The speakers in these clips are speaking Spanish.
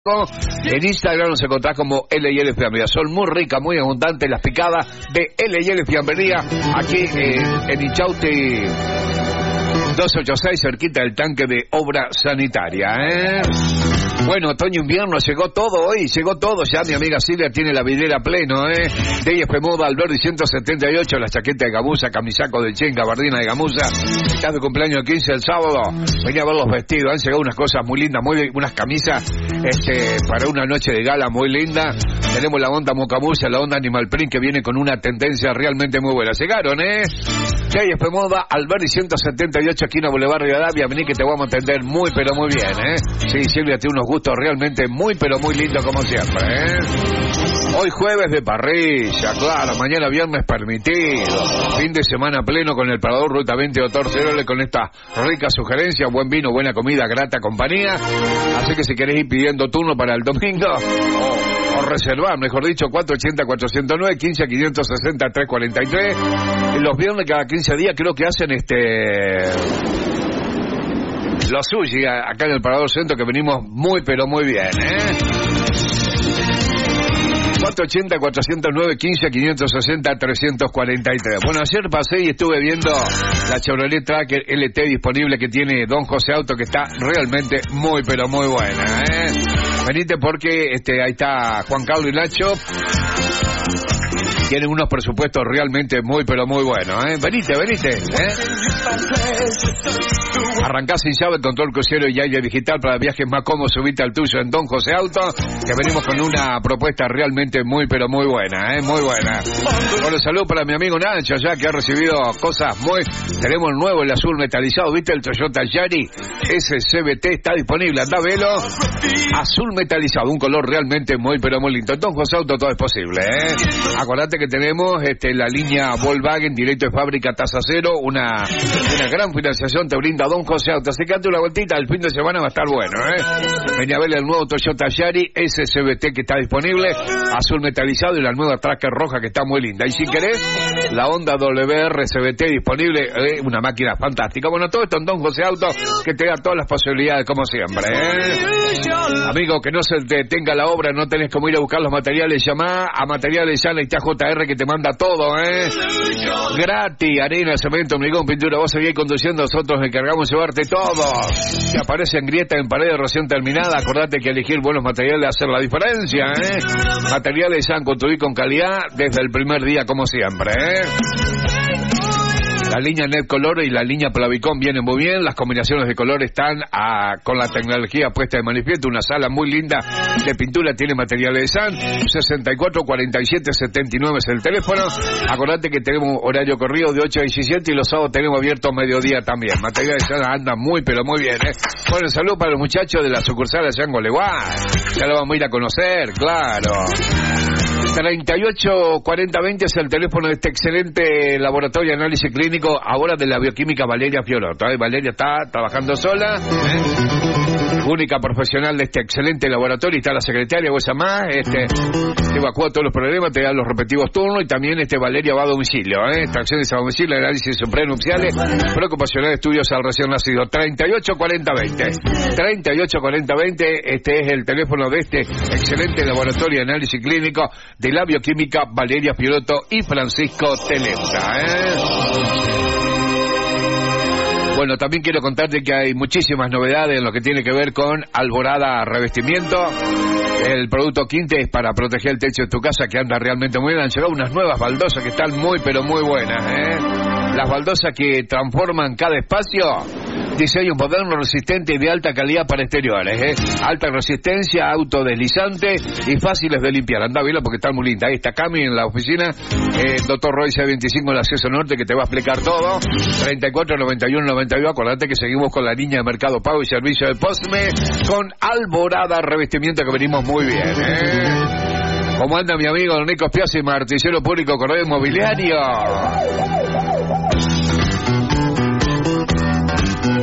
En Instagram nos encontrás como L&L Fiambrería. Son muy ricas, muy abundantes las picadas de L&L Fiambrería aquí en Inchausti 286, cerquita del tanque de obra sanitaria, Bueno, otoño-invierno, llegó todo hoy, llegó todo ya. Mi amiga Silvia tiene la vidriera pleno, DF Moda, Alberdi 178, la chaqueta de gamuza, camisaco de Chen, gabardina de gamuza. Estás de cumpleaños el 15 del sábado. Venía a ver los vestidos, han llegado unas cosas muy lindas, unas camisas para una noche de gala muy linda. Tenemos la onda Mocamusa, la onda Animal Print, que viene con una tendencia realmente muy buena. Llegaron, DF Moda, Alberdi 178, esquina Boulevard Rivadavia. Vení que te vamos a atender muy, pero muy bien, Sí, Silvia tiene unos gustos realmente muy, pero muy lindos como siempre, Hoy jueves de parrilla, claro, mañana viernes permitido. Fin de semana pleno con el Parador Ruta 20 de Torcerole con esta rica sugerencia, buen vino, buena comida, grata compañía. Así que si querés ir pidiendo turno para el domingo o reservar, mejor dicho, 480-409, 15-560-343. Y los viernes cada 15 días creo que hacen los sushi acá en el Parador Centro, que venimos muy, pero muy bien, 480-409, 15-560-343. Bueno, ayer pasé y estuve viendo la Chevrolet Tracker LT disponible que tiene Don José Auto, que está realmente muy, pero muy buena, Venite porque ahí está Juan Carlos y Nacho. Tienen unos presupuestos realmente muy, pero muy buenos, Venite, Arrancás sin llave, control crucero y aire digital para viajes más cómodos. Subite al tuyo en Don José Auto, que venimos con una propuesta realmente muy, pero muy buena, muy buena. Bueno, salud para mi amigo Nacho, ya que ha recibido cosas Tenemos el nuevo, el azul metalizado, ¿viste? El Toyota Yaris SCBT está disponible, anda velo. Azul metalizado, un color realmente muy, pero muy lindo. En Don José Auto todo es posible, Acordate que tenemos la línea Volkswagen directo de fábrica, tasa cero, una gran financiación te brinda Don José Auto. Así que date una vueltita, el fin de semana va a estar bueno, Vení a ver el nuevo Toyota Yaris SCBT que está disponible, azul metalizado, y la nueva Tracker roja que está muy linda. Y si querés, la Honda WR CBT disponible, una máquina fantástica. Bueno, todo esto en Don José Auto, que te da todas las posibilidades como siempre, Amigo, que no se te detenga la obra, no tenés como ir a buscar los materiales, llamá a Materiales Llana y JR que te manda todo, gratis, arena, cemento, hormigón, pintura. Vos seguís conduciendo, nosotros nos encargamos de llevarte todo. Si aparecen grietas en paredes recién terminadas, acordate que elegir buenos materiales hacer la diferencia, Materiales Llana, construir con calidad desde el primer día como siempre, La línea Net Color y la línea Plavicon vienen muy bien. Las combinaciones de color están con la tecnología puesta de manifiesto. Una sala muy linda de pintura tiene Materiales de San. 644779 es el teléfono. Acordate que tenemos horario corrido de 8 a 17 y los sábados tenemos abierto mediodía también. Materiales de San anda muy, pero muy bien, Bueno, salud para los muchachos de la sucursal de San Goleguay. Ya lo vamos a ir a conocer, claro. 384020 es el teléfono de este excelente laboratorio de análisis clínico, ahora de la bioquímica Valeria Fiorotto. Valeria está trabajando sola, única profesional de este excelente laboratorio. Está la secretaria, vos llamás, te evacúa todos los problemas, te da los respectivos turnos, y también Valeria va a domicilio, extracciones a domicilio, análisis prenupciales, preocupacional, estudios al recién nacido. 384020, este es el teléfono de este excelente laboratorio de análisis clínico de la bioquímica Valeria Fiorotto y Francisco Telenta, Bueno, también quiero contarte que hay muchísimas novedades en lo que tiene que ver con Alborada Revestimiento. El producto Quinte es para proteger el techo de tu casa, que anda realmente muy bien. Han llegado unas nuevas baldosas que están muy, pero muy buenas, Las baldosas que transforman cada espacio. Diseño moderno, resistente y de alta calidad para exteriores, Alta resistencia, autodeslizante y fáciles de limpiar. Anda, velo porque están muy lindas. Ahí está Cami en la oficina, Dr. Royce 25 en el acceso norte, que te va a explicar todo. 349192. Acordate que seguimos con la línea de Mercado Pago y servicio de Postme con Alborada Revestimiento, que venimos muy bien, ¿Cómo anda mi amigo Nico Spiazzi, martillero público, correo inmobiliario?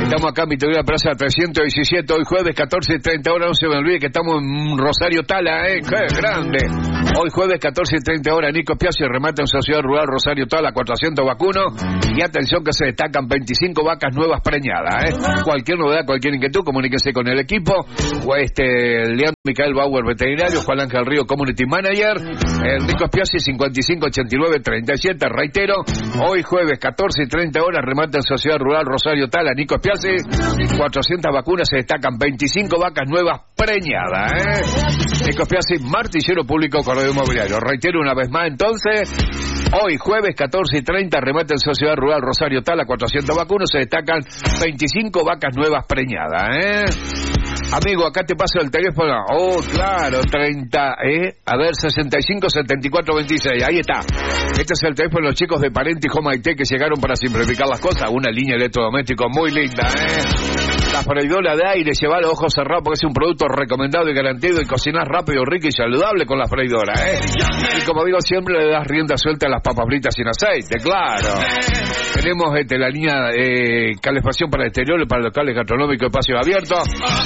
Estamos acá en Victoria Plaza 317, hoy jueves 14:30 horas, no se me olvide que estamos en Rosario Tala, ¡qué grande! Hoy jueves 14:30 horas, Nico Piazzi remata en Sociedad Rural Rosario Tala, 400 vacunos, y atención que se destacan 25 vacas nuevas preñadas, Cualquier novedad, cualquier inquietud, comuníquese con el equipo, o Leandro Micael Bauer, veterinario, Juan Ángel Río, Community Manager, Nico Piazzi 5589-37, reitero, hoy jueves 14:30 horas, remata en Sociedad Rural Rosario Tala, Nico Piazzi, 400 vacunas, se destacan 25 vacas nuevas preñadas, Nico Piazzi, martillero público, corredor inmobiliario. Reitero una vez más, entonces, hoy jueves 14:30, remata en Sociedad Rural Rosario Tala, 400 vacunos, se destacan 25 vacas nuevas preñadas, Amigo, acá te paso el teléfono. Oh, claro, 30, a ver, 65-74-26, ahí está. Este es el teléfono de los chicos de Parenti Home IT que llegaron para simplificar las cosas. Una línea electrodoméstico muy linda, La freidora de aire, lleva los ojos cerrados porque es un producto recomendado y garantizado, y cocinar rápido, rico y saludable con la freidora, Y como digo siempre, le das rienda suelta a las papas fritas sin aceite, claro. Tenemos la línea calefacción para exteriores, para locales gastronómicos, espacio abierto,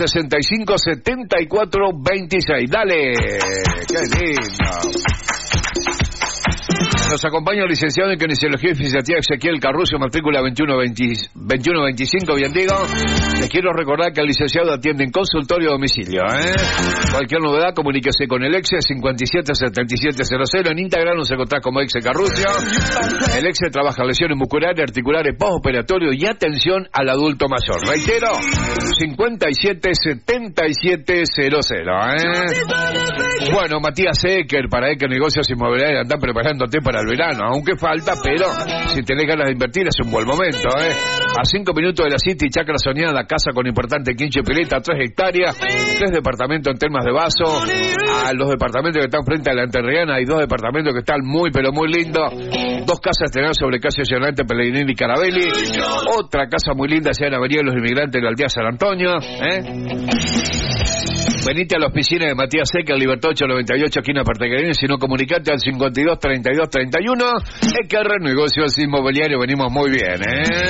65-74-26. Dale, qué lindo. Nos acompaña el licenciado en Kinesiología y Fisiología Ezequiel Carrucio, matrícula 2125, bien digo. Les quiero recordar que el licenciado atiende en consultorio a domicilio, Cualquier novedad, comuníquese con el EXE 577700. En Instagram nos encontrás como EXE Carrucio. El EXE trabaja lesiones musculares, articulares, postoperatorio y atención al adulto mayor. Reitero, 577700, Bueno, Matías Ecker, para Ecker Negocios Inmobiliarios, andan preparándote para el verano, aunque falta, pero si tenés ganas de invertir es un buen momento, A 5 minutos de la City, chacra soñada, casa con importante quincho y pileta, 3 hectáreas, 3 departamentos en Termas de Vaso, a los departamentos que están frente a la Enterriana, hay 2 departamentos que están muy, pero muy lindos, 2 casas estrenadas sobre calle Llorente, Pellegrini y Carabelli, otra casa muy linda allá en Avenida de los Inmigrantes de la Aldea San Antonio, Venite a la oficina de Matías Seca, Libertad 898, esquina Perteguerini, si no, comunicate al 52-32-31. EKR Negocios Inmobiliarios, venimos muy bien,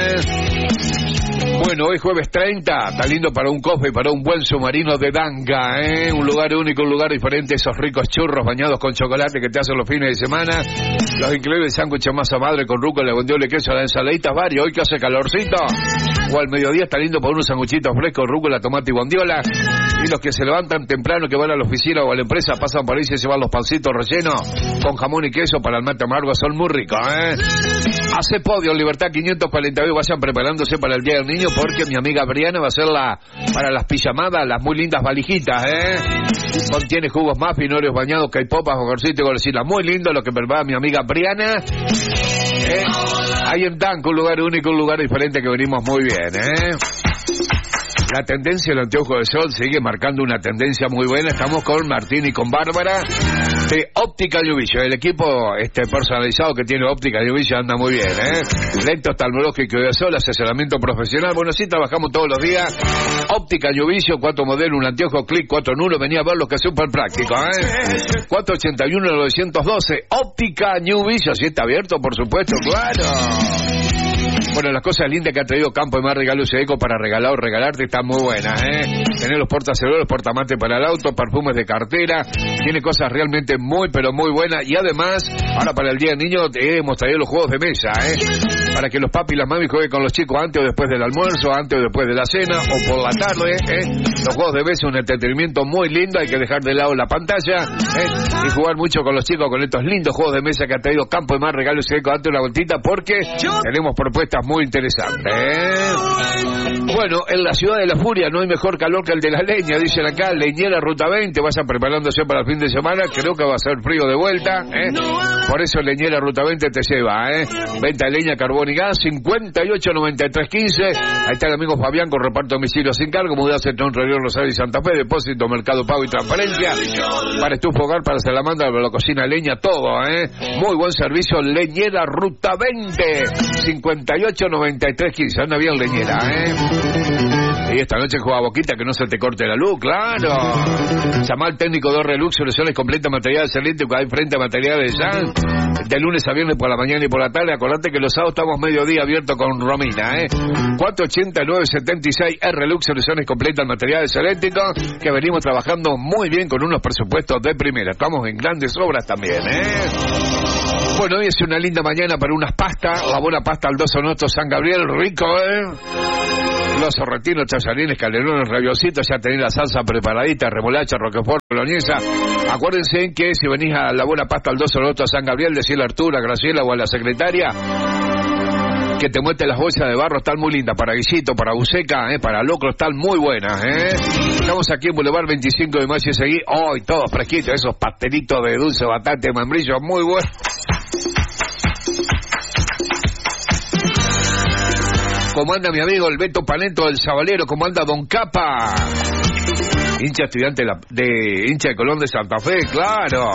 Bueno, hoy jueves 30, está lindo para un cofre y para un buen submarino de Danga, Un lugar único, un lugar diferente, esos ricos churros bañados con chocolate que te hacen los fines de semana, los increíbles sándwiches masa madre con rúcula, bondiola y queso, las ensaladitas varias, hoy que hace calorcito, o al mediodía está lindo para unos sanguchitos frescos, rúcula, tomate y bondiola, y los que se levantan temprano, que van a la oficina o a la empresa, pasan por ahí y se llevan los pancitos rellenos con jamón y queso para el mate amargo, son muy ricos, Hace podio, Libertad 542, vayan preparándose para el Día del Niño, porque mi amiga Briana va a hacer para las pijamadas, las muy lindas valijitas, Contiene jugos muffin, oreos bañados, caipopas, mojarcito y golosinas. Muy lindo lo que prepara mi amiga Briana. Ahí en Tanco, un lugar único, un lugar diferente que venimos muy bien, La tendencia del anteojo de sol sigue marcando una tendencia muy buena. Estamos con Martín y con Bárbara de Óptica Ñubillo. El equipo personalizado que tiene Óptica Ñubillo anda muy bien, Lente oftalmológico de sol, asesoramiento profesional. Bueno, sí, trabajamos todos los días. Óptica Ñubillo, 4 modelos, un anteojo, clic 4 en 1. Venía a ver lo que es súper práctico, 481-912. Óptica Ñubillo, sí está abierto, por supuesto, claro. Bueno, las cosas lindas que ha traído Campo de Mar Regalos Eco para regalar o regalarte están muy buenas, Tener los portacelulares, portamate para el auto, perfumes de cartera, tiene cosas realmente muy, pero muy buenas. Y además, ahora para el Día del Niño hemos traído los juegos de mesa, para que los papis y las mami jueguen con los chicos antes o después del almuerzo, antes o después de la cena o por la tarde, Los juegos de mesa, un entretenimiento muy lindo, hay que dejar de lado la pantalla, y jugar mucho con los chicos con estos lindos juegos de mesa que ha traído Campo de Mar Regalos Eco. Date una vueltita porque tenemos propuestas muy interesantes, Bueno, en la ciudad de la furia no hay mejor calor que el de la leña, dicen acá, leñera Ruta 20, vayan preparándose para el fin de semana, creo que va a ser frío de vuelta, Por eso leñera Ruta 20 te lleva, Venta de leña, carbón y gas, 58-93-15, ahí está el amigo Fabián con reparto de domicilio sin cargo, mudarse entre un Río Rosario y Santa Fe, depósito, mercado pago y transparencia, para estufa hogar, para salamandra, para la cocina, leña, todo, Muy buen servicio, leñera Ruta 20, 58-93-15, anda bien leñera, Y esta noche juega Boquita, que no se te corte la luz, claro. Llama al técnico de Relux, soluciones completas, materiales eléctricos, hay frente a materiales ya. De lunes a viernes por la mañana y por la tarde. Acordate que los sábados estamos mediodía abiertos con Romina, 489-76 Relux, soluciones completas, materiales eléctricos, que venimos trabajando muy bien con unos presupuestos de primera. Estamos en grandes obras también, Bueno, hoy es una linda mañana para unas pastas. La buena pasta al Doso Noto San Gabriel, rico, Los sorrentinos, tallarines, calderones, raviositos, ya tenéis la salsa preparadita, remolacha, roquefort, boloñesa. Acuérdense que si venís a la buena pasta al Doso Noto San Gabriel, decirle a Arturo, a Graciela o a la secretaria que te muestre las bolsas de barro, están muy lindas, para guisito, para buceca, para locro, están muy buenas, Estamos aquí en Boulevard 25 de Mayo y seguí, hoy todo fresquito, esos pastelitos de dulce, batata, membrillo, muy buenos. ¿Cómo anda mi amigo el Beto Paneto del Sabalero? ¿Cómo anda Don Capa? Hincha estudiante hincha de Colón de Santa Fe, claro.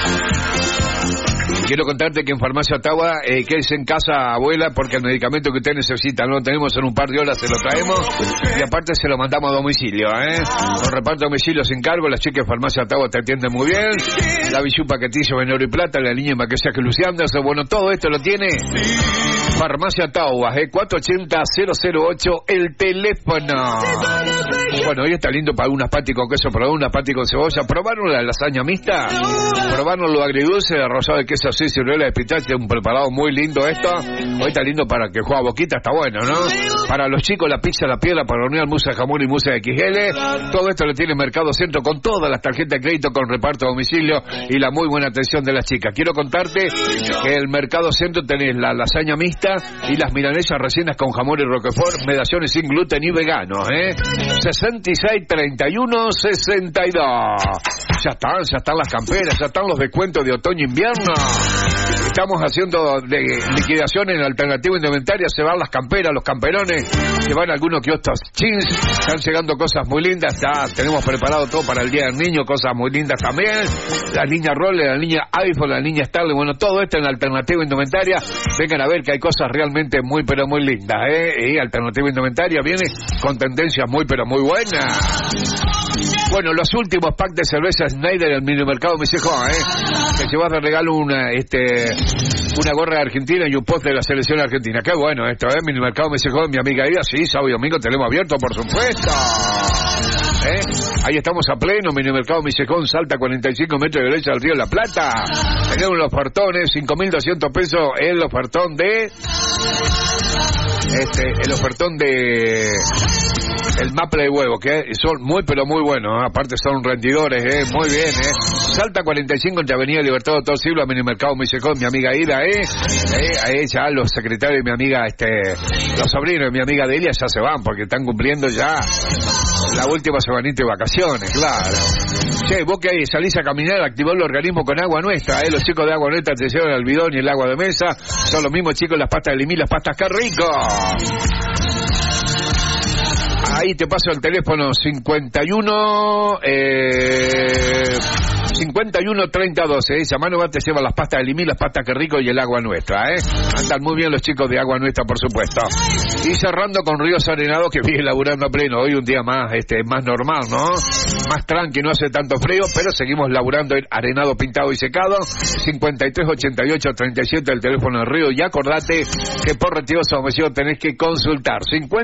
Quiero contarte que en Farmacia Ottawa, quédese en casa, abuela, porque el medicamento que usted necesita no lo tenemos, en un par de horas se lo traemos y aparte se lo mandamos a domicilio, Con reparto a domicilio sin cargo, las chicas de Farmacia Ottawa te atienden muy bien. La Bichu Paquetillo en Oro y Plata, la niña Maquilla que Luciana, bueno, todo esto lo tiene Farmacia Ottawa, 480-008, el teléfono. Bueno, hoy está lindo para unas patis con queso, probar unas patis con cebolla, probaron la lasaña mixta, probaron lo agridulce, arrollado de queso así, ciruela de pistache, un preparado muy lindo esto. Hoy está lindo para que juegue Boquita, está bueno, ¿no? Para los chicos, la pizza, la piedra, para hornear musa de jamón y musa de XL. Todo esto lo tiene Mercado Centro con todas las tarjetas de crédito, con reparto a domicilio y la muy buena atención de las chicas. Quiero contarte que el Mercado Centro tenés la lasaña mixta y las milanesas rellenas con jamón y roquefort, medallones sin gluten y veganos, 66-31-62. Ya están las camperas, ya están los descuentos de otoño-invierno. Estamos haciendo liquidación en alternativa indumentaria, se van las camperas, los camperones, se van algunos kioscos jeans, están llegando cosas muy lindas, ya tenemos preparado todo para el Día del Niño, cosas muy lindas también, la niña Roller, la niña iPhone, la niña Starling, bueno, todo esto en alternativa indumentaria, vengan a ver que hay cosas realmente muy pero muy lindas, y alternativa indumentaria viene con tendencias muy pero muy buenas. Bueno, los últimos packs de cerveza Snyder del minimercado Misejón, que llevas de regalo una gorra de Argentina y un post de la selección argentina. Qué bueno esto, minimercado Misejón, mi amiga Ida, sí, sábado y domingo tenemos abierto, por supuesto. Ahí estamos a pleno, minimercado Misejón, Salta 45 metros de derecha del Río de la Plata. Tenemos los ofertones, 5.200 pesos el ofertón de... el ofertón de... el maple de huevo, que son muy pero muy buenos, aparte son rendidores, muy bien, Salta 45 entre Avenida Libertad todo siglo, a minimercado Misejón, mi amiga Ida, a ella, los secretarios de mi amiga, los sobrinos de mi amiga Delia ya se van, porque están cumpliendo ya la última semanita de vacaciones, claro. Che, vos que ahí salís a caminar, activó el organismo con agua nuestra, los chicos de agua nuestra te llevan el bidón y el agua de mesa, son los mismos chicos las pastas de limí, las pastas ¡qué rico! Ahí te paso el teléfono 51-30-12. Esa mano va, te lleva las pastas de limí, las pastas que rico y el agua nuestra, Andan muy bien los chicos de agua nuestra, por supuesto. Y cerrando con Ríos Arenado, que viene laburando a pleno. Hoy un día más, más normal, ¿no? Más tranqui, no hace tanto frío, pero seguimos laburando en arenado pintado y secado. 53-88-37 el teléfono de Río. Y acordate que por retiro de domicilio tenés que consultar.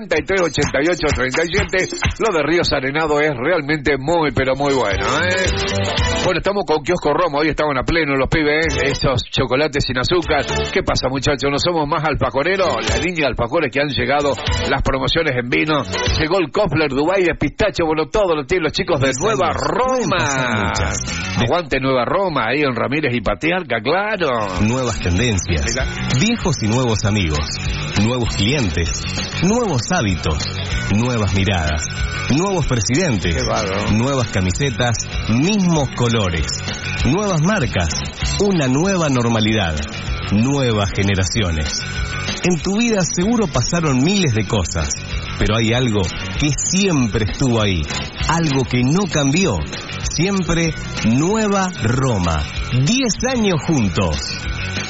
53-88-37. Lo de Ríos Arenado es realmente muy, pero muy bueno, Bueno, estamos con Kiosco Roma, hoy estaban a pleno los pibes, estos chocolates sin azúcar. ¿Qué pasa, muchachos? ¿No somos más alfajoreros? La línea de alfajores que han llegado, las promociones en vino, llegó el Kofler Dubái de pistacho, bueno, todo lo tienen los chicos de Nueva Roma. Aguante Nueva Roma, ahí en Ramírez y Patriarca, claro. Nuevas tendencias, viejos y nuevos amigos, nuevos clientes, nuevos hábitos, nuevas miradas, nuevos presidentes, nuevas camisetas, mismos colores, nuevas marcas, una nueva normalidad, nuevas generaciones. En tu vida seguro pasaron miles de cosas, pero hay algo que siempre estuvo ahí, algo que no cambió. Siempre Nueva Roma. 10 años juntos.